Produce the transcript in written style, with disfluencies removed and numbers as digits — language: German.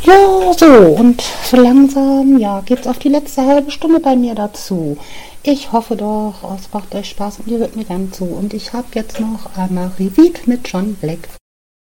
Ja, so, und so langsam, ja, geht's auf die letzte halbe Stunde bei mir dazu. Ich hoffe doch, es macht euch Spaß und ihr hört mir gern zu. Und ich habe jetzt noch einmal Revive mit John Black